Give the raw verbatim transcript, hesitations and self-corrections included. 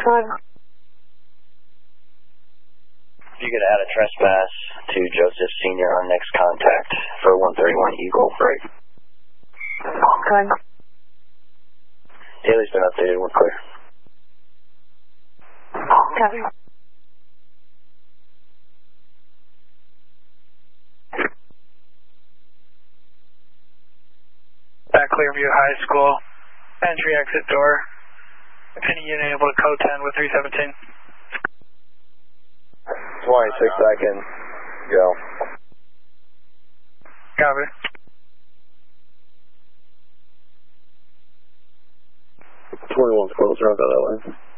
You could add a trespass to Joseph Senior on next contact for one thirty-one Eagle break. Okay. Daly's been updated, we're clear. Copy. Back Clearview High School, entry exit door. Any unit able to code ten with three seventeen. twenty-six seconds, go. Copy. twenty-one's closer, I'll go that way.